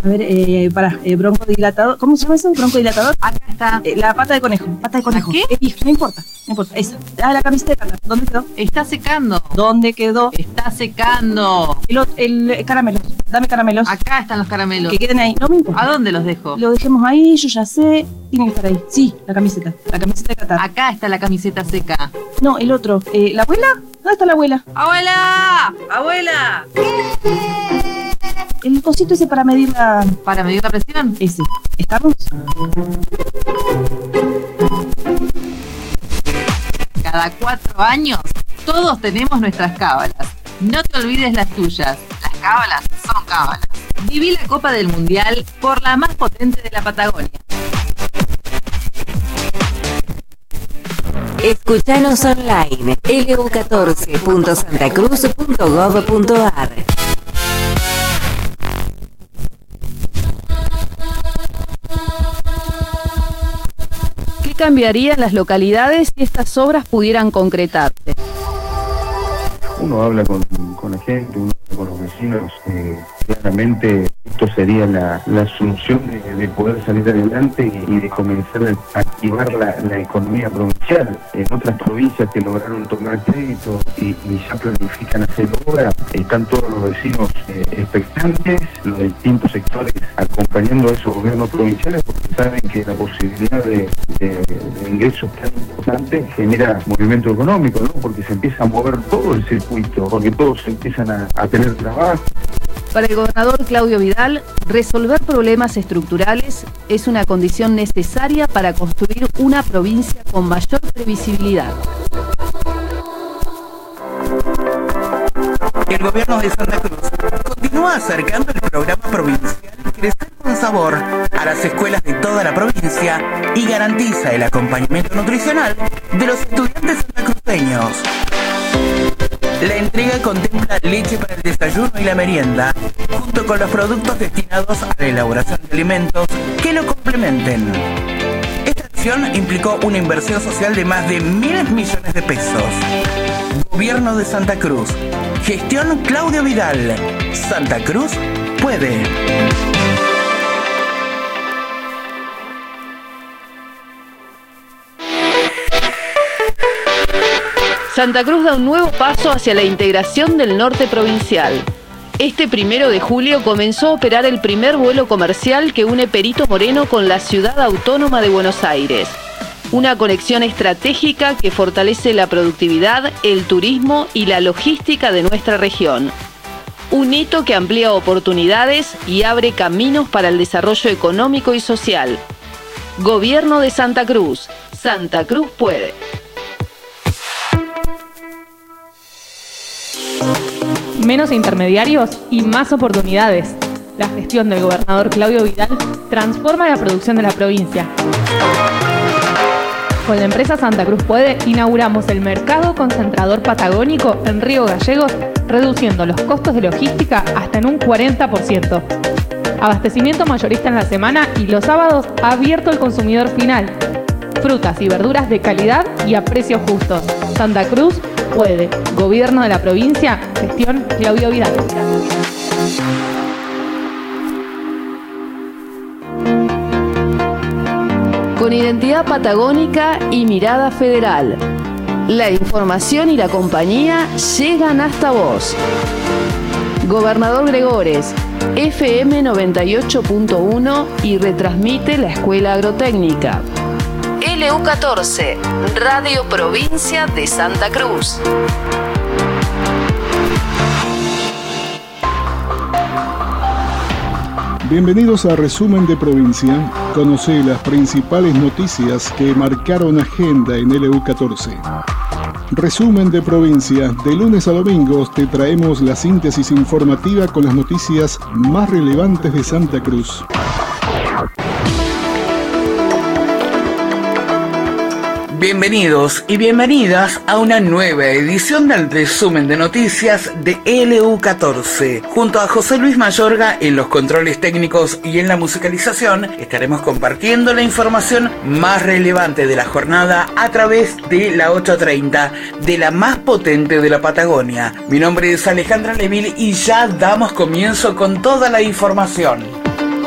A ver, broncodilatador. ¿Cómo se llama eso? ¿Broncodilatador? Acá está. La pata de conejo. Pata de conejo. ¿Qué? No importa. Esa. La camiseta de Qatar. ¿Dónde quedó? Está secando. ¿Dónde quedó? Está secando. El caramelos. Dame caramelos. Acá están los caramelos. Que queden ahí. No me importa. ¿A dónde los dejo? Lo dejemos ahí, yo ya sé. Tiene que estar ahí. Sí, la camiseta. La camiseta de Qatar. Acá está la camiseta seca. No, el otro. ¿La abuela? ¿Dónde está la abuela? ¡Abuela! ¡Abuela! El cosito ese para medir la... ¿Para medir la presión? Ese. ¿Estamos? Cada 4 años, todos tenemos nuestras cábalas. No te olvides las tuyas. Las cábalas son cábalas. Viví la Copa del Mundial por la más potente de la Patagonia. Escuchanos online, lu14.santacruz.gov.ar. ¿Qué cambiaría en las localidades si estas obras pudieran concretarse? Uno habla con la gente, uno habla con los vecinos, claramente esto sería la solución de poder salir adelante y de comenzar a activar la economía provincial. En otras provincias que lograron tomar crédito y ya planifican hacer obra, están todos los vecinos expectantes, los distintos sectores acompañando a esos gobiernos provinciales porque saben que la posibilidad de ingresos tan importantes genera movimiento económico, ¿no? Porque se empieza a mover todo el circuito, porque todos empiezan a tener trabajo. Para el gobernador Claudio Vidal, resolver problemas estructurales es una condición necesaria para construir una provincia con mayor previsibilidad. El gobierno de Santa Cruz continúa acercando el programa provincial Crecer con Sabor a las escuelas de toda la provincia y garantiza el acompañamiento nutricional de los estudiantes santacruceños. La entrega contempla leche para el desayuno y la merienda, junto con los productos destinados a la elaboración de alimentos que lo complementen. Esta acción implicó una inversión social de más de 1.000 millones de pesos. Gobierno de Santa Cruz. Gestión Claudio Vidal. Santa Cruz puede. Santa Cruz da un nuevo paso hacia la integración del norte provincial. Este 1 de julio comenzó a operar el primer vuelo comercial que une Perito Moreno con la ciudad autónoma de Buenos Aires. Una conexión estratégica que fortalece la productividad, el turismo y la logística de nuestra región. Un hito que amplía oportunidades y abre caminos para el desarrollo económico y social. Gobierno de Santa Cruz. Santa Cruz puede. Menos intermediarios y más oportunidades. La gestión del gobernador Claudio Vidal transforma la producción de la provincia. Con la empresa Santa Cruz Puede, inauguramos el mercado concentrador patagónico en Río Gallegos, reduciendo los costos de logística hasta en un 40%. Abastecimiento mayorista en la semana y los sábados abierto al consumidor final. Frutas y verduras de calidad y a precios justos. Santa Cruz Puede. Gobierno de la provincia. Gestión Claudio Vidal. Con identidad patagónica y mirada federal. La información y la compañía llegan hasta vos. Gobernador Gregores, FM 98.1 y retransmite la Escuela Agrotécnica. LU14, Radio Provincia de Santa Cruz. Bienvenidos a Resumen de Provincia. Conoce las principales noticias que marcaron agenda en LU14. Resumen de Provincia. De lunes a domingos te traemos la síntesis informativa con las noticias más relevantes de Santa Cruz. Bienvenidos y bienvenidas a una nueva edición del resumen de noticias de LU14. Junto a José Luis Mayorga en los controles técnicos y en la musicalización, estaremos compartiendo la información más relevante de la jornada a través de la 830 de la más potente de la Patagonia. Mi nombre es Alejandra Leville y ya damos comienzo con toda la información.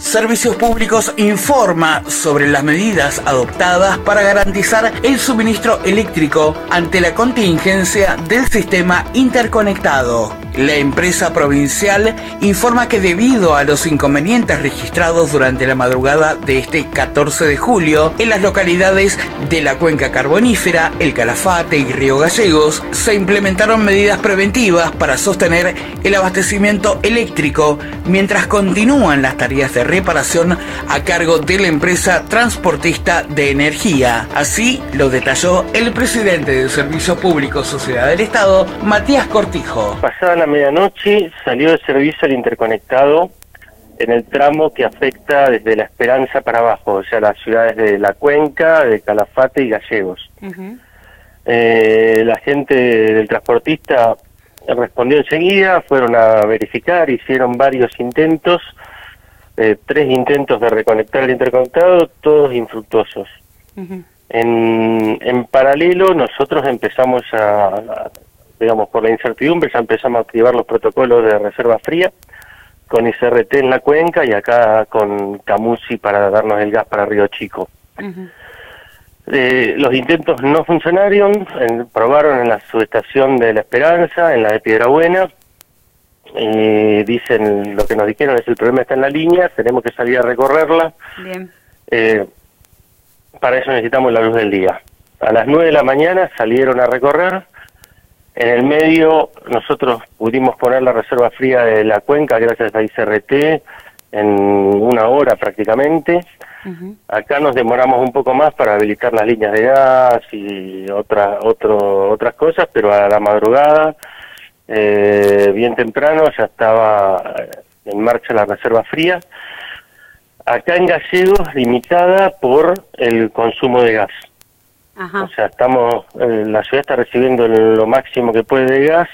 Servicios Públicos informa sobre las medidas adoptadas para garantizar el suministro eléctrico ante la contingencia del sistema interconectado. La empresa provincial informa que debido a los inconvenientes registrados durante la madrugada de este 14 de julio en las localidades de la Cuenca Carbonífera, El Calafate y Río Gallegos, se implementaron medidas preventivas para sostener el abastecimiento eléctrico mientras continúan las tareas de reparación a cargo de la empresa transportista de energía. Así lo detalló el presidente de Servicios Públicos Sociedad del Estado, Matías Cortijo. Pasada la medianoche salió de servicio el interconectado en el tramo que afecta desde La Esperanza para abajo, o sea, las ciudades de La Cuenca, de Calafate y Gallegos. La gente del transportista respondió enseguida, fueron a verificar, hicieron varios intentos, 3 intentos de reconectar el interconectado, todos infructuosos. En paralelo nosotros empezamos digamos, por la incertidumbre, ya empezamos a activar los protocolos de reserva fría con ICRT en La Cuenca y acá con Camusi para darnos el gas para Río Chico. Los intentos no funcionaron, probaron en la subestación de La Esperanza, en la de Piedrabuena, y dicen, lo que nos dijeron es el problema está en la línea, tenemos que salir a recorrerla. Bien. Para eso necesitamos la luz del día. A las 9 de la mañana salieron a recorrer. En el medio nosotros pudimos poner la reserva fría de La Cuenca gracias a ICRT en 1 hora prácticamente. Acá nos demoramos un poco más para habilitar las líneas de gas y otras cosas, pero a la madrugada, bien temprano, ya estaba en marcha la reserva fría. Acá en Gallegos, limitada por el consumo de gas. O sea, la ciudad está recibiendo lo máximo que puede de gas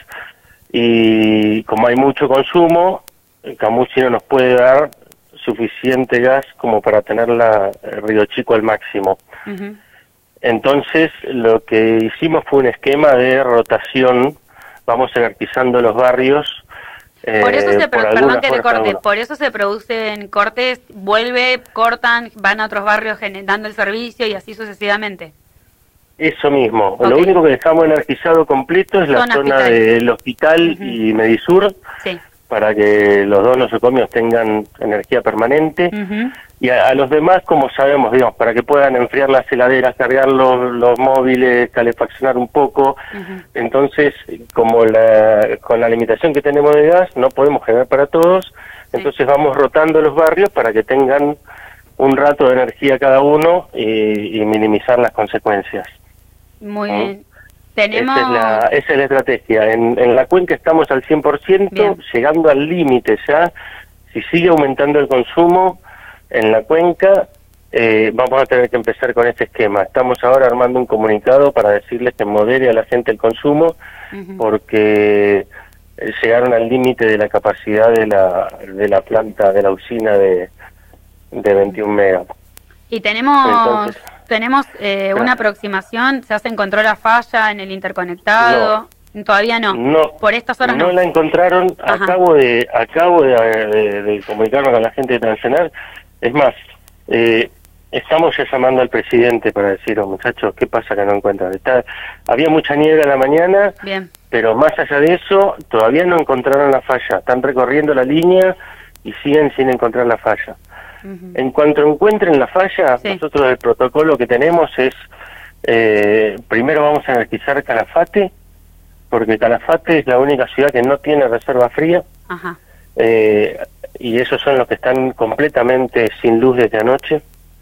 y como hay mucho consumo, Camusi no nos puede dar suficiente gas como para tener Río Chico al máximo. Entonces, lo que hicimos fue un esquema de rotación, vamos jerarquizando los barrios. Por eso perdón que le corte, por eso se producen cortes, cortan, van a otros barrios dando el servicio y así sucesivamente. Eso mismo. Lo único que dejamos energizado completo es la zona del hospital y Medisur, para que los 2 nosocomios tengan energía permanente. Y a los demás, como sabemos, digamos, para que puedan enfriar las heladeras, cargar los móviles, calefaccionar un poco. Entonces, como con la limitación que tenemos de gas, no podemos generar para todos. Entonces vamos rotando los barrios para que tengan un rato de energía cada uno y minimizar las consecuencias. Muy bien. Tenemos... Esa es la estrategia. En La Cuenca estamos al 100%, llegando al límite ya. Si sigue aumentando el consumo en La Cuenca, vamos a tener que empezar con este esquema. Estamos ahora armando un comunicado para decirles que modere a la gente el consumo, porque llegaron al límite de la capacidad de la planta, de la usina de 21 megas. Y tenemos una aproximación, ¿se encontró la falla en el interconectado? No. Todavía no. Por estas horas no. No la encontraron. Acabo de comunicarme con la gente de Transener. Es más, estamos ya llamando al presidente para decir, muchachos, ¿qué pasa que no encuentran? Había mucha niebla en la mañana, pero más allá de eso, todavía no encontraron la falla. Están recorriendo la línea y siguen sin encontrar la falla. En cuanto encuentren la falla, nosotros el protocolo que tenemos es, primero vamos a energizar Calafate, porque Calafate es la única ciudad que no tiene reserva fría, y esos son los que están completamente sin luz desde anoche.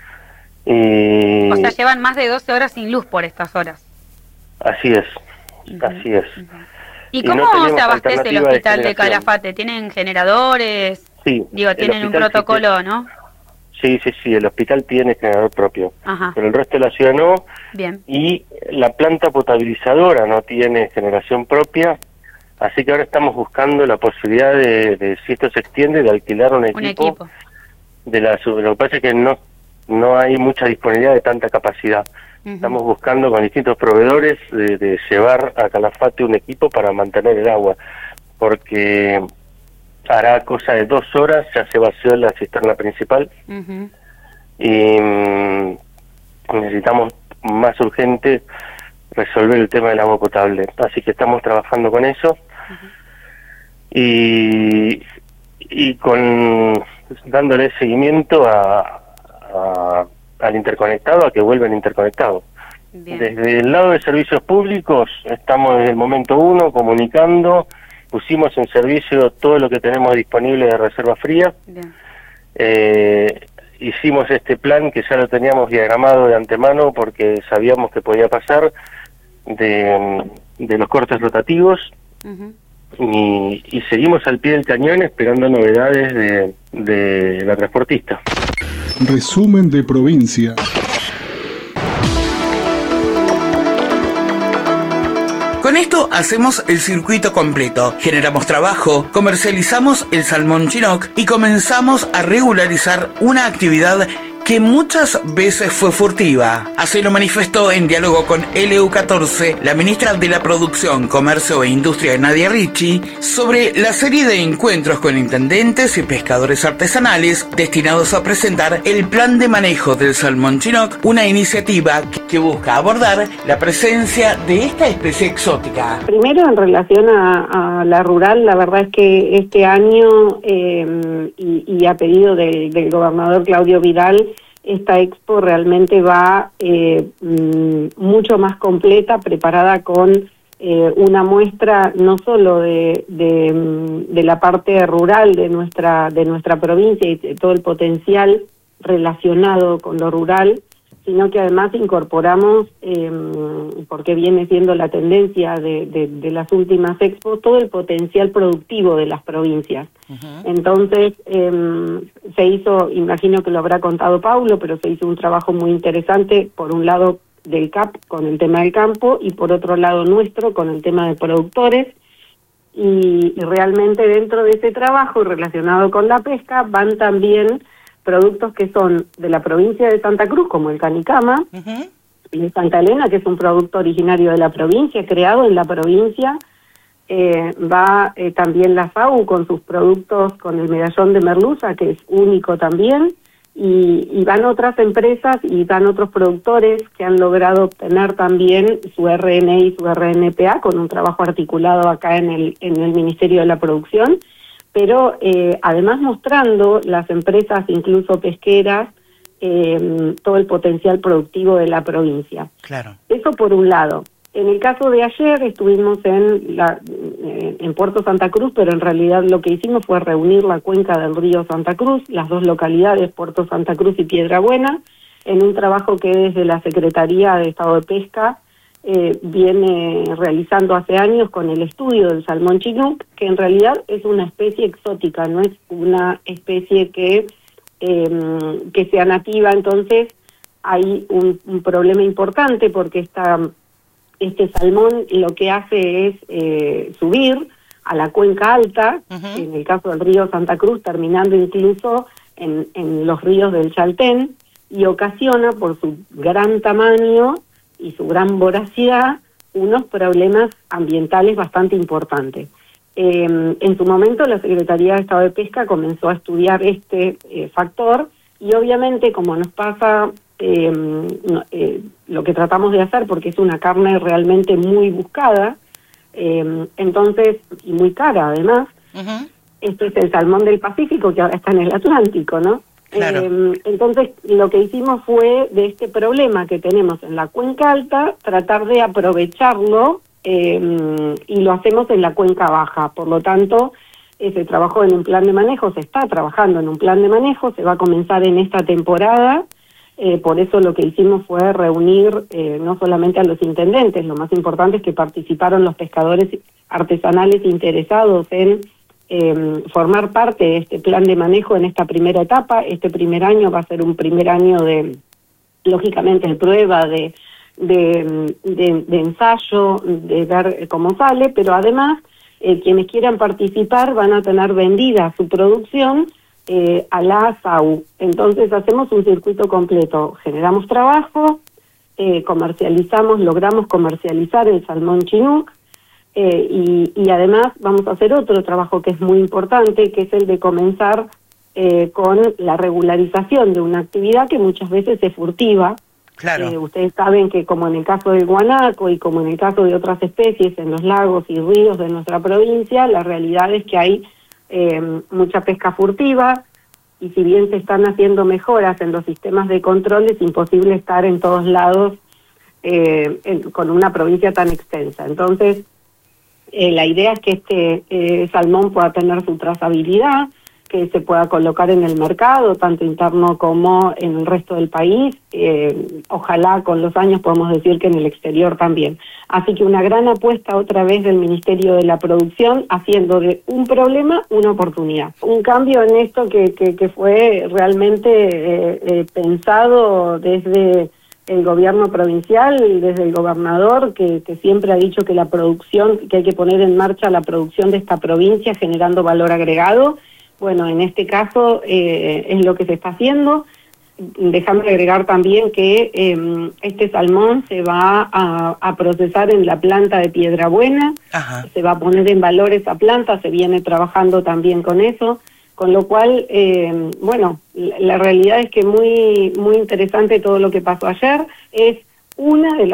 O sea, llevan más de 12 horas sin luz por estas horas. Así es, así es. ¿Y cómo se abastece el hospital de Calafate? ¿Tienen generadores? Sí. Tienen un protocolo, ¿no? Sí, el hospital tiene generador propio, pero el resto de la ciudad no. Y la planta potabilizadora no tiene generación propia, así que ahora estamos buscando la posibilidad de si esto se extiende, de alquilar un equipo. Lo que pasa es que no hay mucha disponibilidad de tanta capacidad. Estamos buscando con distintos proveedores de llevar a Calafate un equipo para mantener el agua, porque hará cosa de 2 horas, ya se vació la cisterna principal. Y necesitamos más urgente resolver el tema del agua potable, así que estamos trabajando con eso. Y dándole seguimiento al interconectado, a que vuelva el interconectado. Bien. Desde el lado de servicios públicos estamos desde el momento 1 comunicando, pusimos en servicio todo lo que tenemos disponible de reserva fría. Hicimos este plan que ya lo teníamos diagramado de antemano porque sabíamos que podía pasar de los cortes rotativos. Y seguimos al pie del cañón esperando novedades de la transportista. Resumen de provincia. Con esto hacemos el circuito completo, generamos trabajo, comercializamos el salmón chinook y comenzamos a regularizar una actividad que muchas veces fue furtiva. Así lo manifestó en diálogo con LU14 la ministra de la Producción, Comercio e Industria, Nadia Ricci, sobre la serie de encuentros con intendentes y pescadores artesanales destinados a presentar el plan de manejo del salmón chinook, una iniciativa que busca abordar la presencia de esta especie exótica. Primero, en relación a la rural, la verdad es que este año, y a pedido del gobernador Claudio Vidal, esta expo realmente va mucho más completa, preparada con una muestra no solo de la parte rural de nuestra provincia y de todo el potencial relacionado con lo rural, sino que además incorporamos, porque viene siendo la tendencia de las últimas expos, todo el potencial productivo de las provincias. Entonces, se hizo, imagino que lo habrá contado Paulo, pero se hizo un trabajo muy interesante, por un lado del CAP con el tema del campo y por otro lado nuestro con el tema de productores, y realmente dentro de ese trabajo relacionado con la pesca van también productos que son de la provincia de Santa Cruz, como el canicama, y de Santa Elena, que es un producto originario de la provincia, creado en la provincia. Va también la FAU con sus productos, con el medallón de merluza, que es único también, y van otras empresas y van otros productores que han logrado obtener también su RNE y su RNPA con un trabajo articulado acá en el Ministerio de la Producción, pero además mostrando las empresas, incluso pesqueras, todo el potencial productivo de la provincia. Claro. Eso por un lado. En el caso de ayer estuvimos en Puerto Santa Cruz, pero en realidad lo que hicimos fue reunir la cuenca del río Santa Cruz, las dos localidades, Puerto Santa Cruz y Piedrabuena, en un trabajo que desde la Secretaría de Estado de Pesca viene realizando hace años con el estudio del salmón chinook, que en realidad es una especie exótica, no es una especie que sea nativa. Entonces hay un problema importante porque este salmón lo que hace es subir a la cuenca alta, en el caso del río Santa Cruz, terminando incluso en los ríos del Chaltén, y ocasiona, por su gran tamaño y su gran voracidad, unos problemas ambientales bastante importantes. En su momento la Secretaría de Estado de Pesca comenzó a estudiar este factor, y obviamente, como nos pasa, lo que tratamos de hacer, porque es una carne realmente muy buscada, entonces, y muy cara además, este es el salmón del Pacífico, que ahora está en el Atlántico, ¿no? Claro. Entonces, lo que hicimos fue, de este problema que tenemos en la cuenca alta, tratar de aprovecharlo, y lo hacemos en la cuenca baja. Por lo tanto, se trabajó en un plan de manejo, se está trabajando en un plan de manejo, se va a comenzar en esta temporada. Por eso lo que hicimos fue reunir no solamente a los intendentes, lo más importante es que participaron los pescadores artesanales interesados en formar parte de este plan de manejo en esta primera etapa. Este primer año va a ser un primer año lógicamente, de prueba, de ensayo, de ver cómo sale, pero además quienes quieran participar van a tener vendida su producción a la SAU. Entonces hacemos un circuito completo, generamos trabajo, logramos comercializar el salmón chinook, y además vamos a hacer otro trabajo que es muy importante, que es el de comenzar con la regularización de una actividad que muchas veces es furtiva. Claro. Ustedes saben que como en el caso del guanaco y como en el caso de otras especies en los lagos y ríos de nuestra provincia, la realidad es que hay mucha pesca furtiva, y si bien se están haciendo mejoras en los sistemas de control, es imposible estar en todos lados con una provincia tan extensa. Entonces, la idea es que este salmón pueda tener su trazabilidad, que se pueda colocar en el mercado, tanto interno como en el resto del país. Ojalá con los años podamos decir que en el exterior también. Así que una gran apuesta otra vez del Ministerio de la Producción, haciendo de un problema una oportunidad. Un cambio en esto que fue realmente pensado desde el gobierno provincial, desde el gobernador, que siempre ha dicho que la producción, que hay que poner en marcha la producción de esta provincia generando valor agregado. Bueno, en este caso es lo que se está haciendo. Déjame agregar también que este salmón se va a procesar en la planta de Piedrabuena. Ajá. Se va a poner en valor esa planta, se viene trabajando también con eso, con lo cual, bueno, la realidad es que muy interesante todo lo que pasó ayer. Es una de